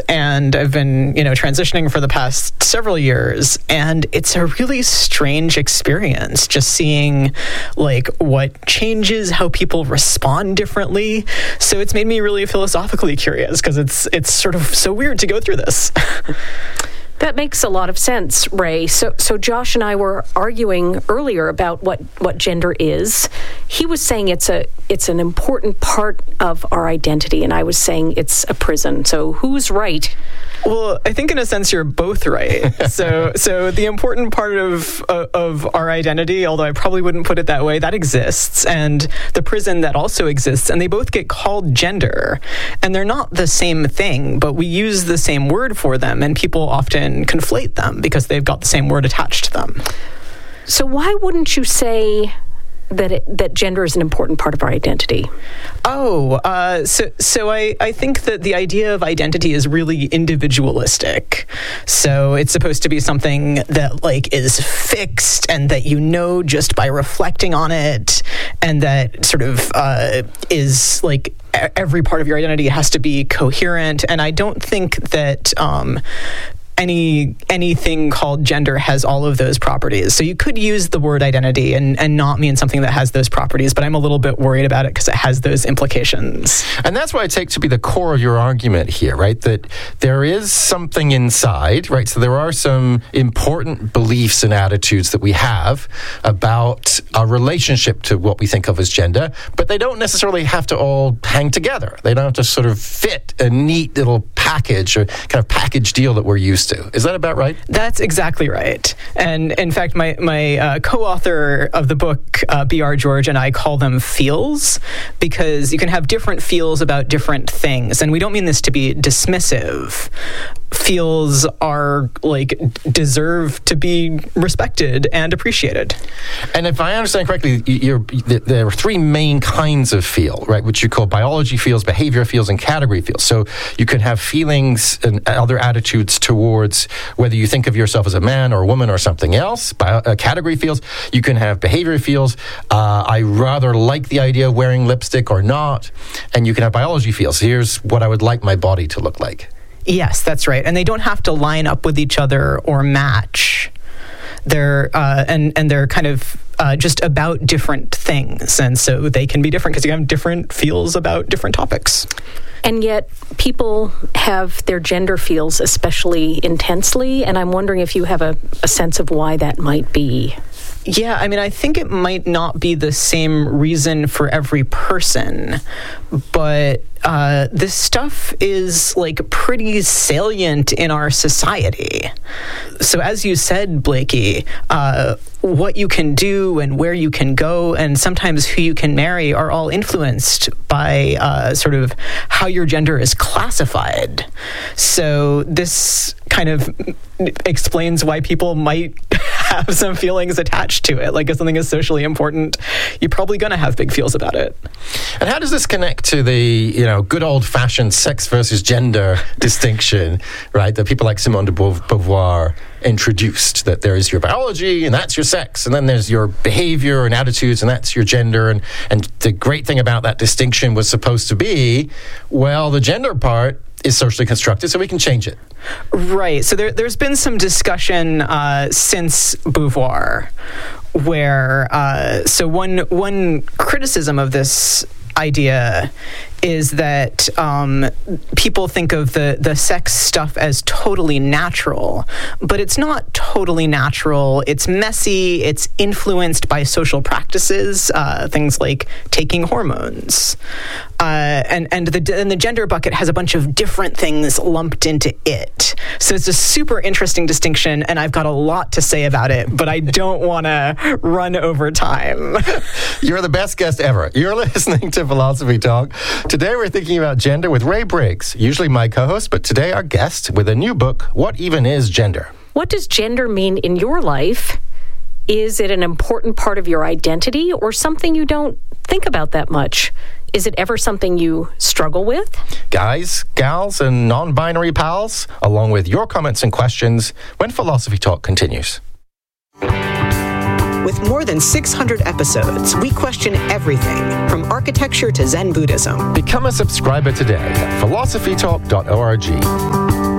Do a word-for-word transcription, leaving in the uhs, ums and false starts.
and I've been, you know, transitioning for the past several years, and it's a really strange experience just seeing like what changes, how people respond differently. So it's made me really philosophically curious because it's it's sort of so weird to go through this. That makes a lot of sense, Ray. So so Josh and I were arguing earlier about what, what gender is. He was saying it's a it's an important part of our identity, and I was saying it's a prison. So who's right? Well, I think in a sense you're both right. So so the important part of uh, of our identity, although I probably wouldn't put it that way, that exists, and the prison that also exists, and they both get called gender. And they're not the same thing, but we use the same word for them, and people often conflate them because they've got the same word attached to them. So why wouldn't you say that it, that gender is an important part of our identity? Oh, uh, so so I, I think that the idea of identity is really individualistic. So it's supposed to be something that like is fixed and that you know just by reflecting on it, and that sort of uh, is like every part of your identity has to be coherent. And I don't think that um, Any anything called gender has all of those properties. So you could use the word identity and, and not mean something that has those properties, but I'm a little bit worried about it because it has those implications. And that's what I take to be the core of your argument here, right? That there is something inside, right? So there are some important beliefs and attitudes that we have about our relationship to what we think of as gender, but they don't necessarily have to all hang together. They don't have to sort of fit a neat little package or kind of package deal that we're used to. Is that about right? That's exactly right. And in fact, my, my uh, co-author of the book, uh, B R George, and I call them feels, because you can have different feels about different things. And we don't mean this to be dismissive. Feels are like deserve to be respected and appreciated. And if I understand correctly, you're, there are three main kinds of feel, right? Which you call biology feels, behavior feels, and category feels. So you can have feelings and other attitudes towards whether you think of yourself as a man or a woman or something else. Bio, uh, category feels. You can have behavior feels. Uh, I rather like the idea of wearing lipstick or not. And you can have biology feels. Here's what I would like my body to look like. Yes, that's right. And they don't have to line up with each other or match. They're uh, and and they're kind of uh, just about different things, and so they can be different because you have different feels about different topics. And yet, people have their gender feels especially intensely, and I'm wondering if you have a, a sense of why that might be. Yeah, I mean, I think it might not be the same reason for every person, but uh, this stuff is like pretty salient in our society. So as you said, Blakey, uh, what you can do and where you can go and sometimes who you can marry are all influenced by uh, sort of how your gender is classified. So this kind of explains why people might have some feelings attached to it. Like if something is socially important, you're probably going to have big feels about it. And how does this connect to the, you know, good old-fashioned sex versus gender distinction, right, that people like Simone de Beauvoir introduced, that there is your biology and that's your sex, and then there's your behavior and attitudes and that's your gender, and, and the great thing about that distinction was supposed to be, well, the gender part is socially constructed, so we can change it. Right. So there, there's been some discussion uh, since Beauvoir, where uh, so one one criticism of this idea is that um, people think of the, the sex stuff as totally natural, but it's not totally natural. It's messy. It's influenced by social practices, uh, things like taking hormones. Uh, and, and, the, and the gender bucket has a bunch of different things lumped into it. So it's a super interesting distinction, and I've got a lot to say about it, but I don't want to run over time. You're the best guest ever. You're listening to Philosophy Talk. Today we're thinking about gender with Ray Briggs, usually my co-host, but today our guest with a new book, What Even Is Gender? What does gender mean in your life? Is it an important part of your identity or something you don't think about that much? Is it ever something you struggle with? Guys, gals, and non-binary pals, along with your comments and questions when Philosophy Talk continues. With more than six hundred episodes, we question everything from architecture to Zen Buddhism. Become a subscriber today at philosophy talk dot org.